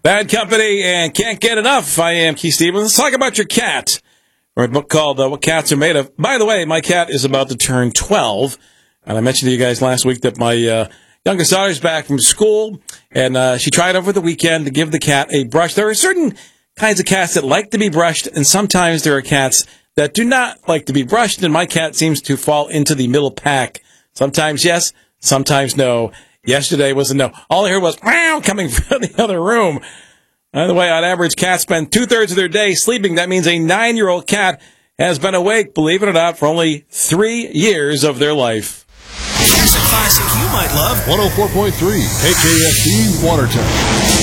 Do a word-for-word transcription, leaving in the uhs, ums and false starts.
Bad Company and Can't Get Enough. I am Keith Stevens. Let's talk about your cat. We're a book called uh, What Cats Are Made Of. By the way, my cat is about to turn twelve. And I mentioned to you guys last week that my uh, youngest daughter's back from school. And uh, she tried over the weekend to give the cat a brush. There are certain kinds of cats that like to be brushed. And sometimes there are cats that do not like to be brushed. And my cat seems to fall into the middle pack. Sometimes yes, sometimes no. Yesterday was a no. All I heard was, wow, coming from the other room. By the way, on average, cats spend two-thirds of their day sleeping. That means a nine-year-old cat has been awake, believe it or not, for only three years of their life. Here's a classic you might love. one oh four point three K K S D Watertown.